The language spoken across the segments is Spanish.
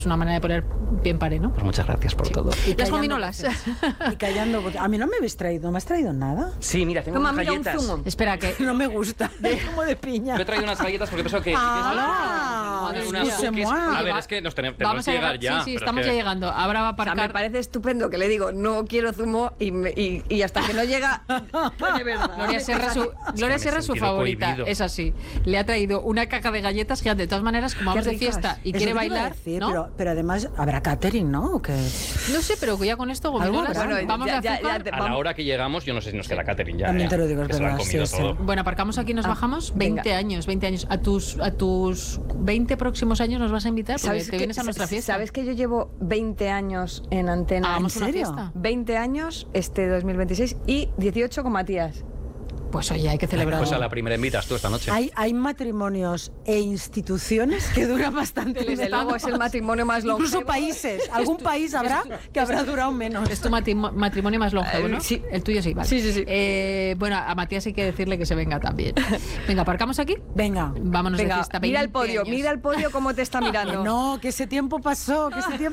Es una manera de poner bien paré, ¿no? Pues muchas gracias por todo. Y las gominolas. Y callando. A mí no me habéis traído, ¿no me has traído nada? Sí, mira, tengo unas galletas. Un zumo. Espera, que... No me gusta. Como de piña. Yo he traído unas galletas porque pienso que... A ver, es que nos tenemos que llegar ya. Sí, estamos ya llegando. Ahora va a aparcar. O sea, me parece estupendo que le digo, no quiero zumo y hasta que no llega, de verdad. Gloria Serra es su favorita, cohibido. Es así. Le ha traído una caja de galletas gigante. De todas maneras, como vamos de fiesta y quiere bailar, decir, ¿no? Pero además, ¿habrá catering, no? ¿O qué? No sé, pero ya con esto, gominolas, vamos de azúcar. A la hora que llegamos, yo no sé si nos queda catering ya. También te lo digo, es verdad. Bueno, aparcamos aquí y nos bajamos. 20 años. A tus 20 próximos años nos vas a invitar porque te vienes a nuestra fiesta. ¿Sabes que yo llevo 20 años en Antena? Vamos a una fiesta. 20 años este 2026 y 18 con Matías. Pues oye, hay que celebrar. Pues a la primera invitas tú esta noche. Hay matrimonios e instituciones que duran bastante. Desde luego es el matrimonio más longevo. Incluso países. Algún país habrá que habrá durado menos. Es tu matrimonio más longevo, ¿no? Sí. El tuyo sí, vale. Sí. Bueno, a Matías hay que decirle que se venga también. Venga, ¿aparcamos aquí? Venga. Vámonos de fiesta. Mira el podio cómo te está mirando. No, que ese tiempo pasó,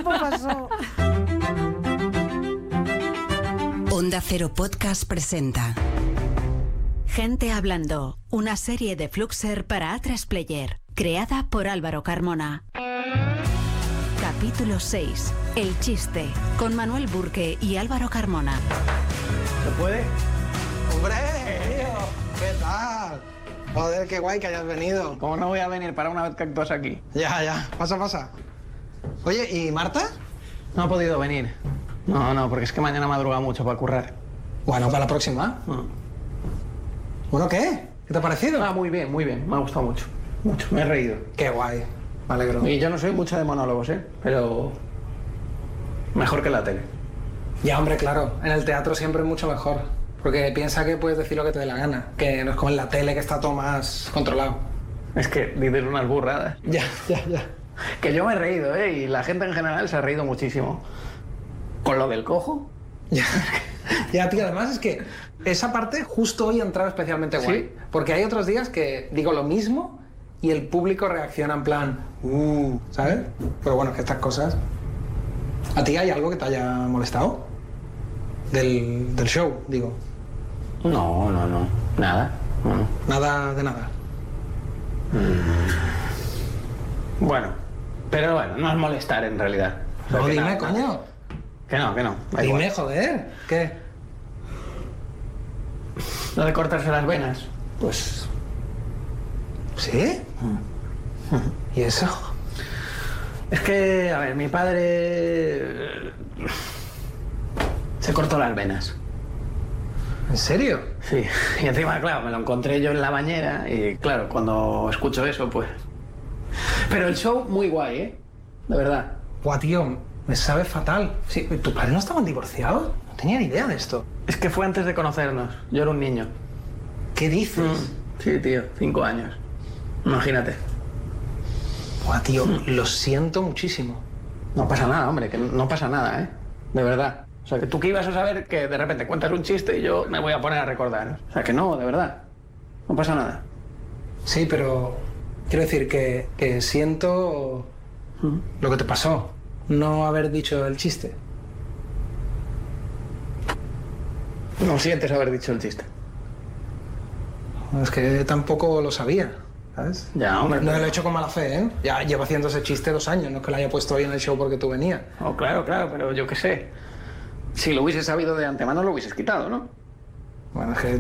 Onda Cero Podcast presenta Gente Hablando, una serie de Fluxer para A3 Player, creada por Álvaro Carmona. Capítulo 6. El chiste, con Manuel Burke y Álvaro Carmona. ¿Se puede? ¡Hombre, tío! ¿Qué tal? Joder, qué guay que hayas venido. ¿Cómo no voy a venir para una vez que actúas aquí? Ya. Pasa. Oye, ¿y Marta? No ha podido venir. No, porque es que mañana madruga mucho para currar. Bueno, para la próxima. Bueno, ¿qué? ¿Qué te ha parecido? Muy bien. Me ha gustado mucho. Me he reído. Qué guay. Me alegro. Y yo no soy mucho de monólogos, pero mejor que en la tele. Ya, hombre, claro. En el teatro siempre es mucho mejor. Porque piensa que puedes decir lo que te dé la gana. Que no es como en la tele, que está todo más controlado. Es que dices unas burradas. Ya. Que yo me he reído, y la gente en general se ha reído muchísimo. ¿Con lo del cojo? Ya, tío, además es que esa parte justo hoy ha entrado especialmente guay. ¿Sí? Porque hay otros días que digo lo mismo y el público reacciona en plan, ¿sabes? Pero bueno, es que estas cosas... ¿A ti hay algo que te haya molestado? Del show, digo. No. Nada. No. Nada de nada. Bueno, no es molestar en realidad. O sea, No, dime, nada. coño. Que no. Da Dime, igual. joder. ¿Qué? Lo de cortarse las venas. Pues... ¿Sí? ¿Y eso? Es que, a ver, mi padre se cortó las venas. ¿En serio? Sí, y encima, claro, me lo encontré yo en la bañera y, claro, cuando escucho eso, pues... Pero el show muy guay, ¿eh? De verdad. Buah, tío, me sabe fatal. Sí, ¿tus padres no estaban divorciados? No tenía ni idea de esto. Es que fue antes de conocernos. Yo era un niño. ¿Qué dices? Sí, tío, 5 años. Imagínate. Buah, tío, lo siento muchísimo. No pasa nada, hombre, que no pasa nada, ¿eh? De verdad. O sea, que tú que ibas a saber que de repente cuentas un chiste y yo me voy a poner a recordar. O sea, que no, de verdad. No pasa nada. Sí, pero quiero decir que siento lo que te pasó. No haber dicho el chiste. No sientes haber dicho el chiste. Es que tampoco lo sabía, ¿sabes? Ya, hombre. No lo he hecho con mala fe, ¿eh? Ya llevo haciendo ese chiste 2 años, no es que lo haya puesto hoy en el show porque tú venías. Oh, claro, pero yo qué sé. Si lo hubieses sabido de antemano lo hubieses quitado, ¿no? Bueno, es que